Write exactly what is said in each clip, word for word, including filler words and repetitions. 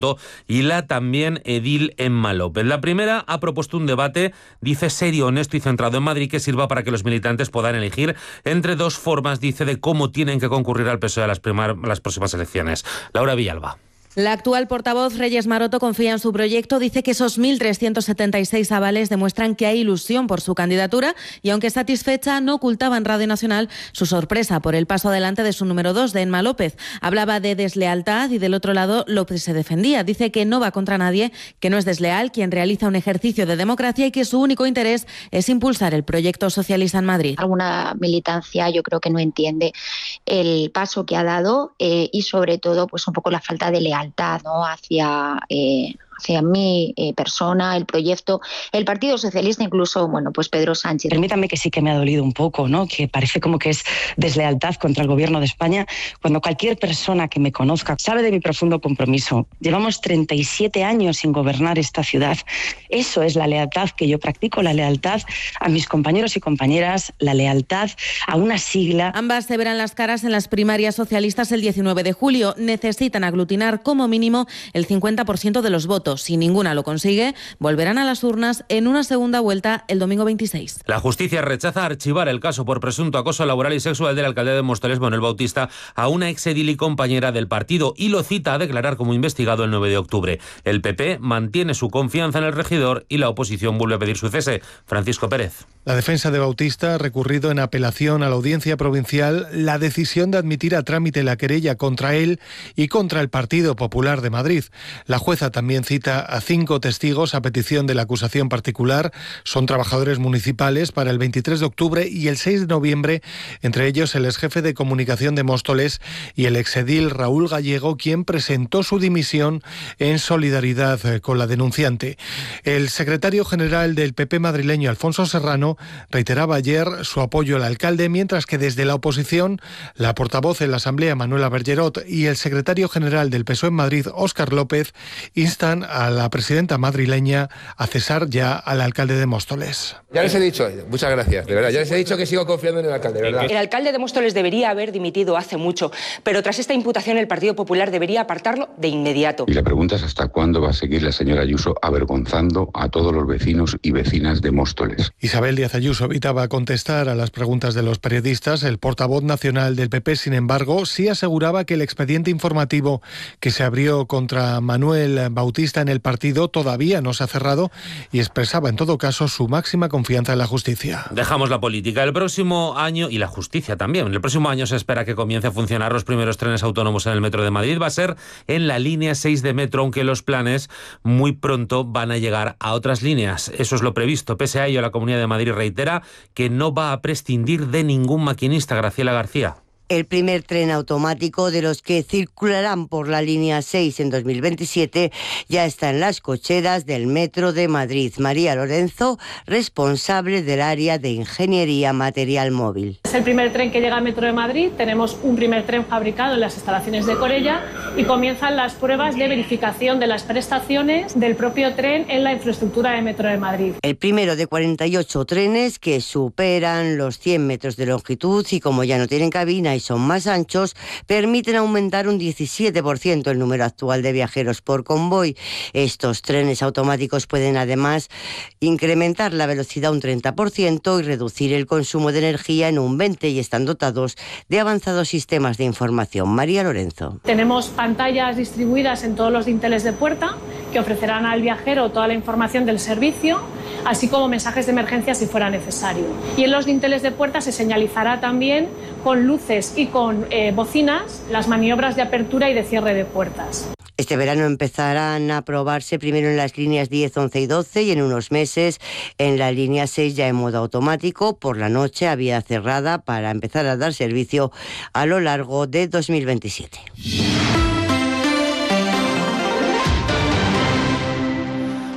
y la también edil Emma López. La primera ha propuesto un debate, dice, serio, honesto y centrado en Madrid, que sirva para que los militantes puedan elegir entre dos formas, dice, de cómo tienen que concurrir al P S O E a las, primar, a las próximas elecciones. Laura Villalba. La actual portavoz Reyes Maroto confía en su proyecto, dice que esos mil trescientos setenta y seis avales demuestran que hay ilusión por su candidatura y, aunque satisfecha, no ocultaba en Radio Nacional su sorpresa por el paso adelante de su número dos, de Emma López. Hablaba de deslealtad y, del otro lado, López se defendía. Dice que no va contra nadie, que no es desleal, quien realiza un ejercicio de democracia y que su único interés es impulsar el proyecto socialista en Madrid. Alguna militancia yo creo que no entiende el paso que ha dado eh, y, sobre todo, pues un poco la falta de lealtad, ¿no?, hacia, eh, hacia mi eh, persona, el proyecto, el Partido Socialista, incluso, bueno, pues Pedro Sánchez. Permítame que sí que me ha dolido un poco, ¿no?, que parece como que es deslealtad contra el Gobierno de España, cuando cualquier persona que me conozca sabe de mi profundo compromiso. Llevamos treinta y siete años sin gobernar esta ciudad. Eso es la lealtad que yo practico, la lealtad a mis compañeros y compañeras, la lealtad a una sigla. Ambas se verán las caras en las primarias socialistas el diecinueve de julio. Necesitan aglutinar como mínimo el cincuenta por ciento de los votos. Si ninguna lo consigue, volverán a las urnas en una segunda vuelta el domingo veintiséis. La justicia rechaza archivar el caso por presunto acoso laboral y sexual del alcalde de Móstoles, Manuel Bautista, a una exedil y compañera del partido, y lo cita a declarar como investigado el nueve de octubre. El P P mantiene su confianza en el regidor y la oposición vuelve a pedir su cese. Francisco Pérez. La defensa de Bautista ha recurrido en apelación a la Audiencia Provincial la decisión de admitir a trámite la querella contra él y contra el Partido Popular de Madrid. La jueza también cita a cinco testigos a petición de la acusación particular. Son trabajadores municipales para el veintitrés de octubre y el seis de noviembre, entre ellos el exjefe de comunicación de Móstoles y el exedil Raúl Gallego, quien presentó su dimisión en solidaridad con la denunciante. El secretario general del P P madrileño, Alfonso Serrano, reiteraba ayer su apoyo al alcalde, mientras que desde la oposición, la portavoz en la Asamblea, Manuela Bergerot, y el secretario general del P S O E en Madrid, Óscar López, instan a la presidenta madrileña a cesar ya al alcalde de Móstoles. Ya les he dicho, muchas gracias, de verdad, ya les he dicho que sigo confiando en el alcalde, ¿verdad? El alcalde de Móstoles debería haber dimitido hace mucho, pero tras esta imputación el Partido Popular debería apartarlo de inmediato. Y la pregunta es hasta cuándo va a seguir la señora Ayuso avergonzando a todos los vecinos y vecinas de Móstoles. Isabel Díaz Ayuso evitaba contestar a las preguntas de los periodistas. El portavoz nacional del P P, sin embargo, sí aseguraba que el expediente informativo que se abrió contra Manuel Bautista en el partido todavía no se ha cerrado y expresaba en todo caso su máxima confianza en la justicia. Dejamos la política. El próximo año, y la justicia también, el próximo año se espera que comience a funcionar los primeros trenes autónomos en el Metro de Madrid. Va a ser en la línea seis de Metro, aunque los planes muy pronto van a llegar a otras líneas. Eso es lo previsto. Pese a ello, la Comunidad de Madrid reitera que no va a prescindir de ningún maquinista. Graciela García. El primer tren automático de los que circularán por la línea seis en dos mil veintisiete ya está en las cocheras del Metro de Madrid. María Lorenzo, responsable del área de Ingeniería Material Móvil. Es el primer tren que llega al Metro de Madrid. Tenemos un primer tren fabricado en las instalaciones de Corella y comienzan las pruebas de verificación de las prestaciones del propio tren en la infraestructura de Metro de Madrid. El primero de cuarenta y ocho trenes que superan los cien metros de longitud y, como ya no tienen cabina y son más anchos, permiten aumentar un diecisiete por ciento el número actual de viajeros por convoy. Estos trenes automáticos pueden además incrementar la velocidad un treinta por ciento y reducir el consumo de energía en un veinte por ciento y están dotados de avanzados sistemas de información. María Lorenzo. Tenemos pantallas distribuidas en todos los dinteles de puerta que ofrecerán al viajero toda la información del servicio, así como mensajes de emergencia si fuera necesario. Y en los dinteles de puerta se señalizará también con luces y con eh, bocinas las maniobras de apertura y de cierre de puertas. Este verano empezarán a probarse primero en las líneas diez, once y doce y en unos meses en la línea seis ya en modo automático, por la noche a vía cerrada, para empezar a dar servicio a lo largo de dos mil veintisiete.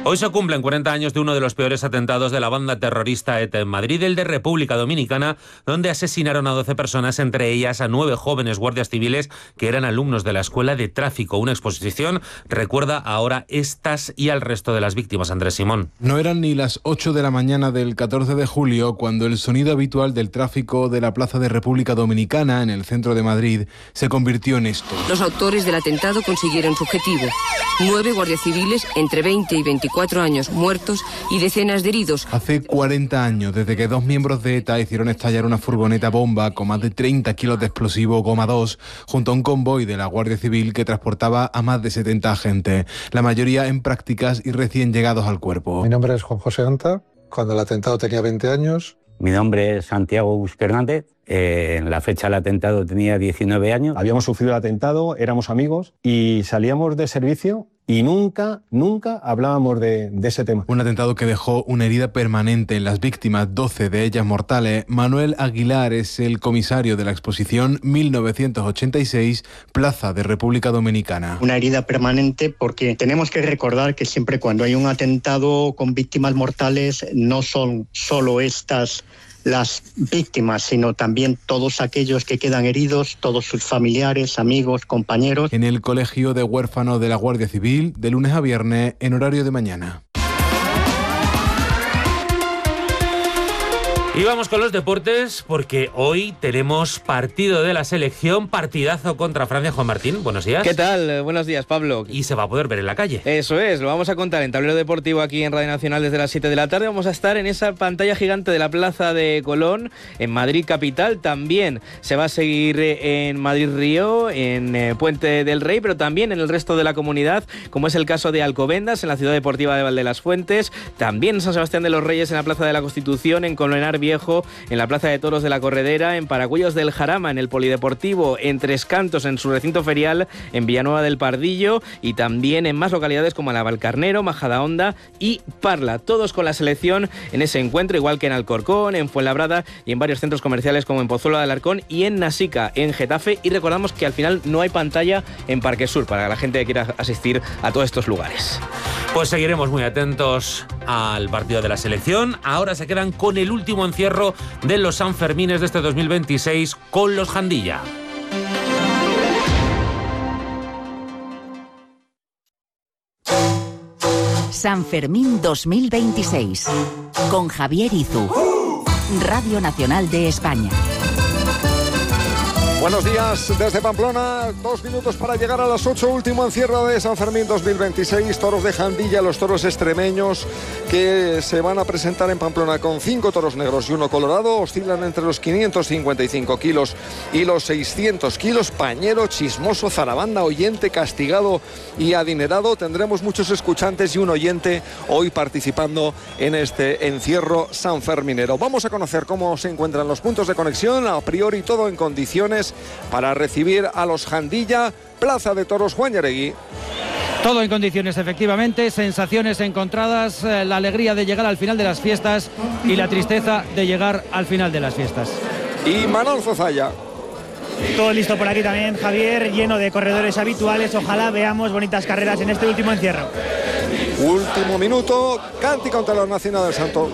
Hoy se cumplen cuarenta años de uno de los peores atentados de la banda terrorista ETA en Madrid, el de República Dominicana, donde asesinaron a doce personas, entre ellas a nueve jóvenes guardias civiles que eran alumnos de la Escuela de Tráfico. Una exposición recuerda ahora estas y al resto de las víctimas. Andrés Simón. No eran ni las ocho de la mañana del catorce de julio cuando el sonido habitual del tráfico de la Plaza de República Dominicana, en el centro de Madrid, se convirtió en esto. Los autores del atentado consiguieron su objetivo. Nueve guardias civiles, entre veinte y veinticuatro años, muertos y decenas de heridos. Hace cuarenta años, desde que dos miembros de ETA hicieron estallar una furgoneta bomba con más de treinta kilos de explosivo goma dos junto a un convoy de la Guardia Civil que transportaba a más de setenta agentes, la mayoría en prácticas y recién llegados al cuerpo. Mi nombre es Juan José Anta. Cuando el atentado tenía veinte años. Mi nombre es Santiago Busque Hernández. Eh, en la fecha del atentado tenía diecinueve años. Habíamos sufrido el atentado, éramos amigos y salíamos de servicio y nunca, nunca hablábamos de, de ese tema. Un atentado que dejó una herida permanente en las víctimas, doce de ellas mortales. Manuel Aguilar es el comisario de la exposición mil novecientos ochenta y seis, Plaza de República Dominicana. Una herida permanente porque tenemos que recordar que siempre cuando hay un atentado con víctimas mortales no son solo estas las víctimas, sino también todos aquellos que quedan heridos, todos sus familiares, amigos, compañeros. En el Colegio de Huérfanos de la Guardia Civil, de lunes a viernes, en horario de mañana. Y vamos con los deportes, porque hoy tenemos partido de la selección, partidazo contra Francia. Juan Martín, buenos días. ¿Qué tal? Buenos días, Pablo. Y se va a poder ver en la calle. Eso es, lo vamos a contar en Tablero Deportivo aquí en Radio Nacional desde las siete de la tarde. Vamos a estar en esa pantalla gigante de la Plaza de Colón, en Madrid capital. También se va a seguir en Madrid Río, en eh, Puente del Rey, pero también en el resto de la comunidad, como es el caso de Alcobendas, en la Ciudad Deportiva de Valdelasfuentes, también en San Sebastián de los Reyes, en la Plaza de la Constitución, en Colmenar Viejo, en la Plaza de Toros de la Corredera, en Paracuellos del Jarama, en el Polideportivo, en Tres Cantos, en su recinto ferial, en Villanueva del Pardillo y también en más localidades como Navalcarnero, Majadahonda y Parla. Todos con la selección en ese encuentro, igual que en Alcorcón, en Fuenlabrada y en varios centros comerciales como en Pozuelo de Alarcón y en Nasica, en Getafe. Y recordamos que al final no hay pantalla en Parque Sur para la gente que quiera asistir a todos estos lugares. Pues seguiremos muy atentos al partido de la selección. Ahora se quedan con el último encierro de los Sanfermines de este dos mil veintiséis con los Jandilla. San Fermín dos mil veintiséis con Javier Izu, Radio Nacional de España. Buenos días desde Pamplona, dos minutos para llegar a las ocho, último encierro de San Fermín dos mil veintiséis, toros de Jandilla, los toros extremeños que se van a presentar en Pamplona con cinco toros negros y uno colorado, oscilan entre los quinientos cincuenta y cinco kilos y los seiscientos kilos, pañero, chismoso, zarabanda, oyente, castigado y adinerado. Tendremos muchos escuchantes y un oyente hoy participando en este encierro sanferminero. Vamos a conocer cómo se encuentran los puntos de conexión, a priori todo en condiciones para recibir a los Jandilla. Plaza de Toros, Juan Yaregui. Todo en condiciones, efectivamente, sensaciones encontradas, eh, la alegría de llegar al final de las fiestas y la tristeza de llegar al final de las fiestas. Y Manol Zozaya. Todo listo por aquí también, Javier, lleno de corredores habituales. Ojalá veamos bonitas carreras en este último encierro. Último minuto, cántico ante la Nacional del Santo.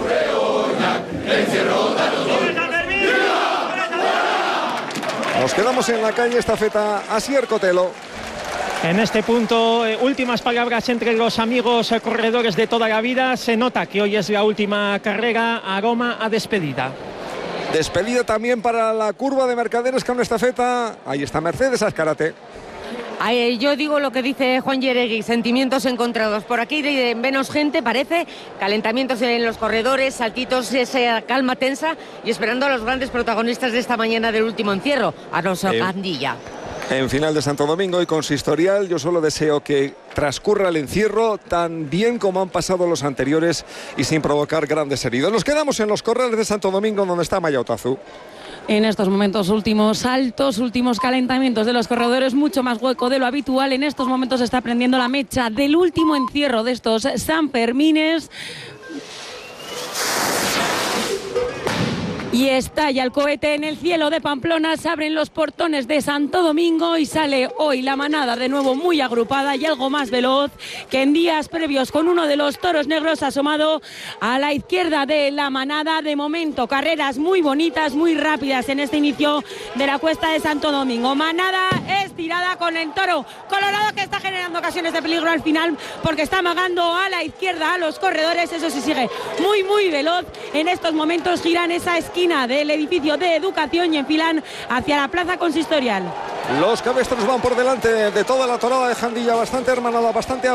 Nos quedamos en la calle estafeta Asier Cotelo. En este punto, eh, últimas palabras entre los amigos eh, corredores de toda la vida. Se nota que hoy es la última carrera, aroma a despedida. Despedida también para la curva de Mercaderes con estafeta. Ahí está Mercedes Azcárate. Ay, yo digo lo que dice Juan Yaregui, sentimientos encontrados. Por aquí de menos gente, parece, calentamientos en los corredores, saltitos, esa calma tensa y esperando a los grandes protagonistas de esta mañana del último encierro, a los eh, Jandilla. En final de Santo Domingo y consistorial, yo solo deseo que transcurra el encierro tan bien como han pasado los anteriores y sin provocar grandes heridos. Nos quedamos en los corrales de Santo Domingo, donde está Maya Otazu. En estos momentos, últimos saltos, últimos calentamientos de los corredores, mucho más hueco de lo habitual. En estos momentos está prendiendo la mecha del último encierro de estos Sanfermines. Y estalla el cohete en el cielo de Pamplona, se abren los portones de Santo Domingo y sale hoy la manada de nuevo muy agrupada y algo más veloz que en días previos, con uno de los toros negros asomado a la izquierda de la manada. De momento, carreras muy bonitas, muy rápidas en este inicio de la cuesta de Santo Domingo. Manada estirada con el toro colorado, que está generando ocasiones de peligro al final porque está amagando a la izquierda a los corredores. Eso sí, sigue muy muy veloz. En estos momentos giran esa esquina del edificio de Educación y enfilan hacia la plaza consistorial. Los cabestros van por delante de toda la torada de Jandilla, bastante hermanada, bastante